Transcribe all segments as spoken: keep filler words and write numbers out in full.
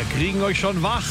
Wir kriegen euch schon wach.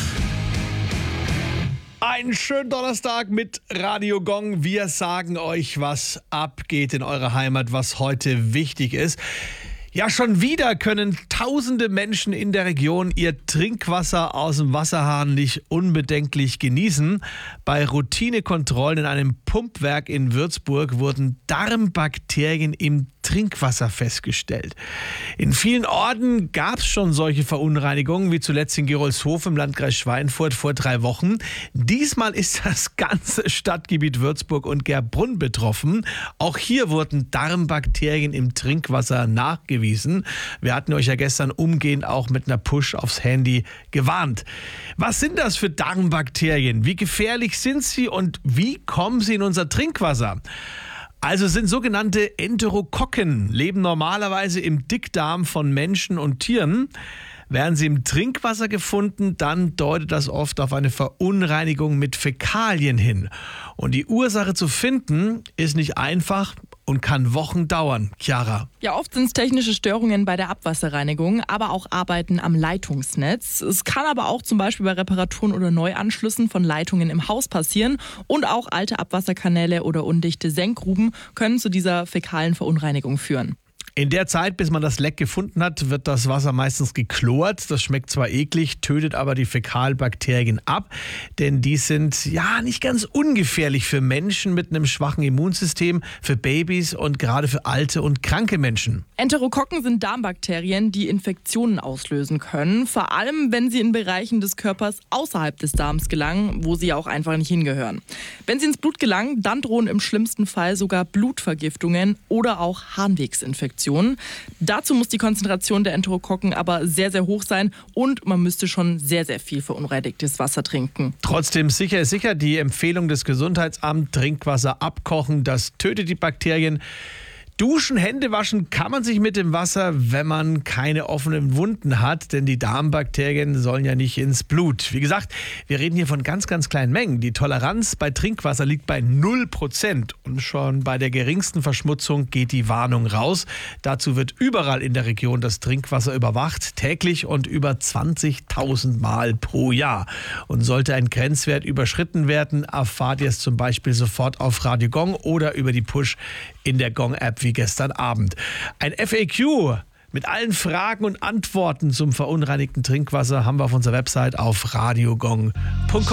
Einen schönen Donnerstag mit Radio Gong. Wir sagen euch, was abgeht in eurer Heimat, was heute wichtig ist. Ja, schon wieder können tausende Menschen in der Region ihr Trinkwasser aus dem Wasserhahn nicht unbedenklich genießen. Bei Routinekontrollen in einem Pumpwerk in Würzburg wurden Darmbakterien im Trinkwasser festgestellt. In vielen Orten gab es schon solche Verunreinigungen, wie zuletzt in Gerolzhof im Landkreis Schweinfurt vor drei Wochen. Diesmal ist das ganze Stadtgebiet Würzburg und Gerbrunn betroffen. Auch hier wurden Darmbakterien im Trinkwasser nachgewiesen. Wir hatten euch ja gestern umgehend auch mit einer Push aufs Handy gewarnt. Was sind das für Darmbakterien? Wie gefährlich sind sie und wie kommen sie in unser Trinkwasser? Also sind sogenannte Enterokokken, leben normalerweise im Dickdarm von Menschen und Tieren. Werden sie im Trinkwasser gefunden, dann deutet das oft auf eine Verunreinigung mit Fäkalien hin. Und die Ursache zu finden ist nicht einfach und kann Wochen dauern. Chiara. Ja, oft sind es technische Störungen bei der Abwasserreinigung, aber auch Arbeiten am Leitungsnetz. Es kann aber auch zum Beispiel bei Reparaturen oder Neuanschlüssen von Leitungen im Haus passieren. Und auch alte Abwasserkanäle oder undichte Senkgruben können zu dieser fäkalen Verunreinigung führen. In der Zeit, bis man das Leck gefunden hat, wird das Wasser meistens geklort. Das schmeckt zwar eklig, tötet aber die Fäkalbakterien ab, denn die sind ja nicht ganz ungefährlich für Menschen mit einem schwachen Immunsystem, für Babys und gerade für alte und kranke Menschen. Enterokokken sind Darmbakterien, die Infektionen auslösen können, vor allem wenn sie in Bereichen des Körpers außerhalb des Darms gelangen, wo sie auch einfach nicht hingehören. Wenn sie ins Blut gelangen, dann drohen im schlimmsten Fall sogar Blutvergiftungen oder auch Harnwegsinfektionen. Dazu muss die Konzentration der Enterokokken aber sehr, sehr hoch sein und man müsste schon sehr, sehr viel verunreinigtes Wasser trinken. Trotzdem sicher ist sicher die Empfehlung des Gesundheitsamts, Trinkwasser abkochen, das tötet die Bakterien. Duschen, Hände waschen kann man sich mit dem Wasser, wenn man keine offenen Wunden hat, denn die Darmbakterien sollen ja nicht ins Blut. Wie gesagt, wir reden hier von ganz, ganz kleinen Mengen. Die Toleranz bei Trinkwasser liegt bei null Prozent und schon bei der geringsten Verschmutzung geht die Warnung raus. Dazu wird überall in der Region das Trinkwasser überwacht, täglich und über zwanzigtausend Mal pro Jahr. Und sollte ein Grenzwert überschritten werden, erfahrt ihr es zum Beispiel sofort auf Radio Gong oder über die Push in der Gong-App wie gestern Abend. Ein F A Q mit allen Fragen und Antworten zum verunreinigten Trinkwasser haben wir auf unserer Website auf radiogong punkt com.